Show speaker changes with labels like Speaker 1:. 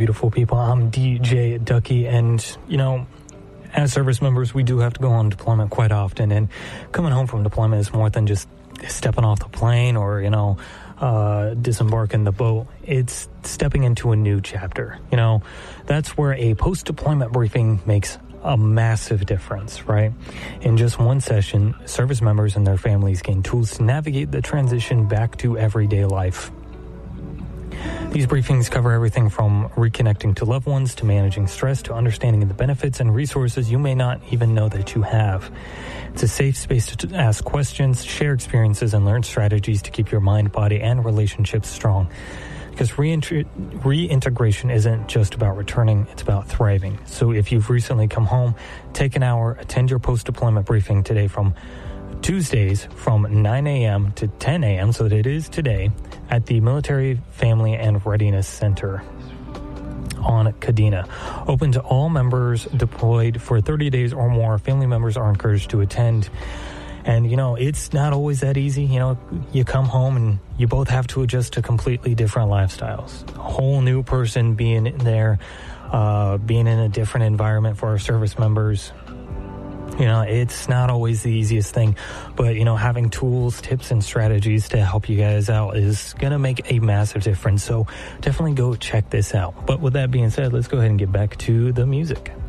Speaker 1: beautiful people. I'm DJ Ducky, and, you know, as service members, we do have to go on deployment quite often, and coming home from deployment is more than just stepping off the plane or, you know, disembarking the boat. It's stepping into a new chapter. You know, that's where a post-deployment briefing makes a massive difference, right? In just one session, service members and their families gain tools to navigate the transition back to everyday life. These briefings cover everything from reconnecting to loved ones to managing stress to understanding the benefits and resources you may not even know that you have. It's a safe space to ask questions, share experiences, and learn strategies to keep your mind, body, and relationships strong. Because reintegration isn't just about returning, it's about thriving. So if you've recently come home, take an hour, attend your post-deployment briefing today from Tuesdays from 9 a.m. to 10 a.m., so that it is today, at the Military Family and Readiness Center on Kadena. Open to all members deployed for 30 days or more. Family members are encouraged to attend. And, you know, it's not always that easy. You know, you come home and you both have to adjust to completely different lifestyles. A whole new person being there, being in a different environment for our service members. You know, it's not always the easiest thing, but, you know, having tools, tips, and strategies to help you guys out is going to make a massive difference. So definitely go check this out. But with that being said, let's go ahead and get back to the music.